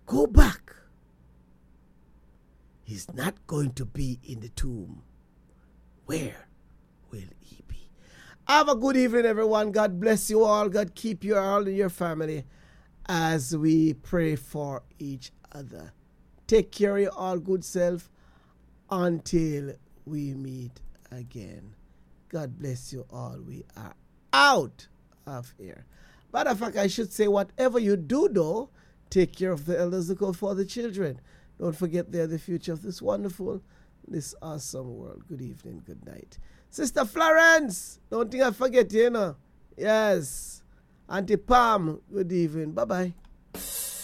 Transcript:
go back, he's not going to be in the tomb. Where will he be? Have a good evening, everyone. God bless you all. God keep you all and your family as we pray for each other. Take care of your all good self until we meet again. God bless you all. We are out of here. Matter of fact, I should say, whatever you do, though, take care of the elders who call for the children. Don't forget they're the future of this wonderful, this awesome world. Good evening, good night. Sister Florence, don't think I forget you, you know. Yes. Auntie Pam, good evening. Bye-bye.